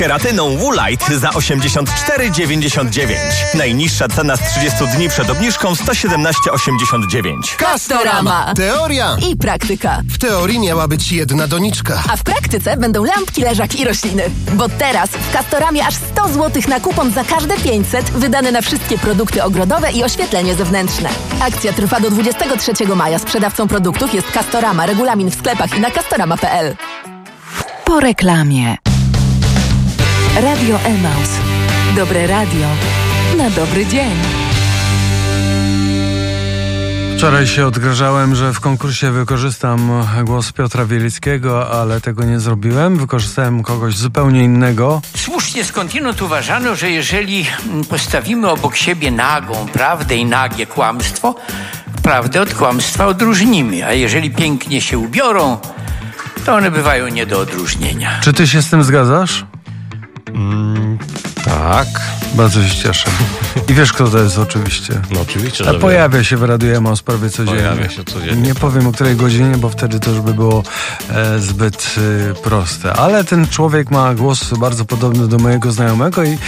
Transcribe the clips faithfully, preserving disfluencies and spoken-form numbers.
Keratyną Woolite za osiemdziesiąt cztery dziewięćdziesiąt dziewięć. Najniższa cena z trzydziestu dni przed obniżką sto siedemnaście osiemdziesiąt dziewięć. Castorama. Teoria I praktyka. W teorii miała być jedna doniczka. A w praktyce będą lampki, leżaki i rośliny. Bo teraz w Castoramie aż sto złotych na kupon za każde pięćset wydane na wszystkie produkty ogrodowe i oświetlenie zewnętrzne. Akcja trwa do dwudziestego trzeciego maja. Sprzedawcą produktów jest Castorama. Regulamin w sklepach i na castorama kropka p l. Po reklamie. Radio Emaus. Dobre radio na dobry dzień. Wczoraj się odgrażałem, że w konkursie wykorzystam głos Piotra Wielickiego, ale tego nie zrobiłem. Wykorzystałem kogoś zupełnie innego. Słusznie skądinąd uważano, że jeżeli postawimy obok siebie nagą prawdę i nagie kłamstwo, prawdę od kłamstwa odróżnimy, a jeżeli pięknie się ubiorą, to one bywają nie do odróżnienia. Czy ty się z tym zgadzasz? Mm, tak. Bardzo się cieszę. I wiesz, kto to jest oczywiście? No oczywiście, A że pojawia wiem. się w Radiu Emaus prawie codziennie. Pojawia się codziennie. Nie powiem o której godzinie, bo wtedy to już by było e, zbyt e, proste. Ale ten człowiek ma głos bardzo podobny do mojego znajomego i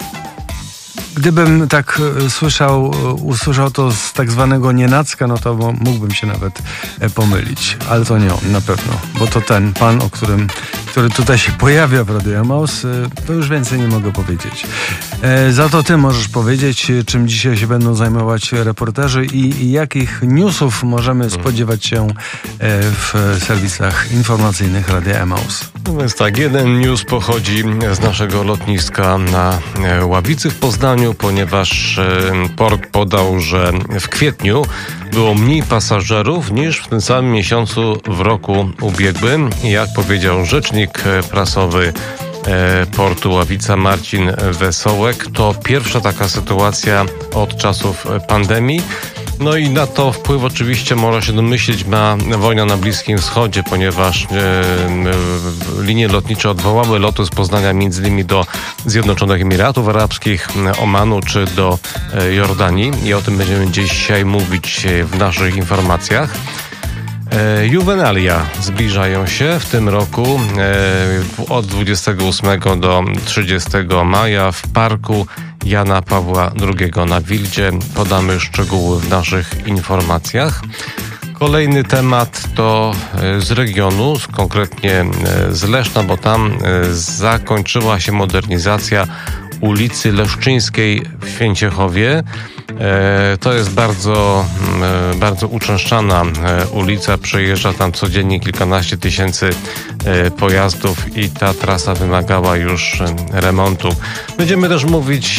gdybym tak słyszał, usłyszał to z tak zwanego nienacka, no to mógłbym się nawet pomylić. Ale to nie on, na pewno. Bo to ten pan, o którym, który tutaj się pojawia w Radiu Emaus, to już więcej nie mogę powiedzieć. Za to ty możesz powiedzieć, czym dzisiaj się będą zajmować reporterzy i, i jakich newsów możemy spodziewać się w serwisach informacyjnych Radia Emaus. No więc tak, jeden news pochodzi z naszego lotniska na Ławicy w Poznaniu, ponieważ port podał, że w kwietniu było mniej pasażerów niż w tym samym miesiącu w roku ubiegłym. I jak powiedział rzecznik prasowy portu Ławica Marcin Wesołek, to pierwsza taka sytuacja od czasów pandemii. No i na to wpływ oczywiście można się domyślić ma wojna na Bliskim Wschodzie, ponieważ e, e, linie lotnicze odwołały loty z Poznania między innymi do Zjednoczonych Emiratów Arabskich, Omanu czy do e, Jordanii i o tym będziemy dzisiaj mówić w naszych informacjach. E, juwenalia zbliżają się w tym roku e, od dwudziestego ósmego do trzydziestego maja w parku Jana Pawła drugiego na Wildzie. Podamy szczegóły w naszych informacjach. Kolejny temat to z regionu, konkretnie z Leszna, bo tam zakończyła się modernizacja ulicy Leszczyńskiej w Święciechowie. To jest bardzo, bardzo uczęszczana ulica. Przejeżdża tam codziennie kilkanaście tysięcy pojazdów i ta trasa wymagała już remontu. Będziemy też mówić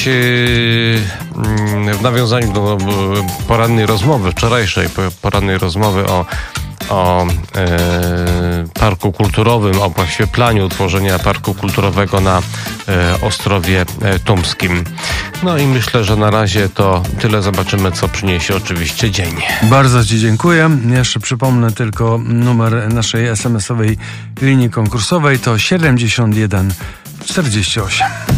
w nawiązaniu do porannej rozmowy, wczorajszej porannej rozmowy o o e, parku kulturowym, o oświetlaniu utworzenia parku kulturowego na e, Ostrowie e, Tumskim. No i myślę, że na razie to tyle. Zobaczymy, co przyniesie oczywiście dzień. Bardzo ci dziękuję. Jeszcze przypomnę tylko numer naszej es em esowej linii konkursowej to siedemdziesiąt jeden czterdzieści osiem.